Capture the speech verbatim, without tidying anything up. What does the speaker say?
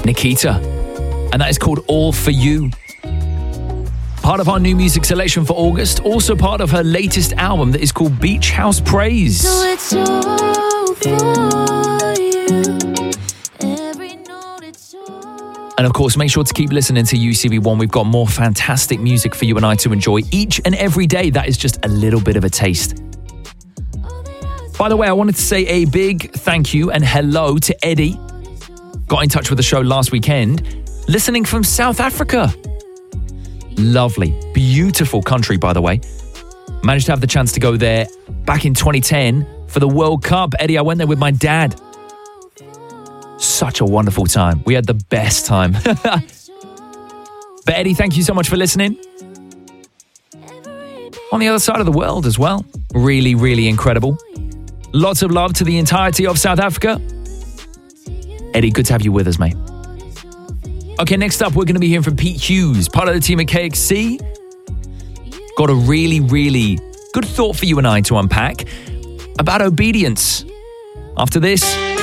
Nikita. And that is called All For You. Part of our new music selection for August, also part of her latest album that is called Beach House Praise. So it's all for you. Every note it's all. And of course, make sure to keep listening to U C B one. We've got more fantastic music for you and I to enjoy each and every day. That is just a little bit of a taste. By the way, I wanted to say a big thank you and hello to Eddie. Got in touch with the show last weekend, listening from South Africa. Lovely, beautiful country, by the way. Managed to have the chance to go there back in twenty ten for the World Cup. Eddie, I went there with my dad. Such a wonderful time. We had the best time. But Eddie, thank you so much for listening. On the other side of the world as well. Really, really incredible. Lots of love to the entirety of South Africa. Eddie, good to have you with us, mate. Okay, next up, we're going to be hearing from Pete Hughes, part of the team at K X C. Got a really, really good thought for you and I to unpack about obedience. After this...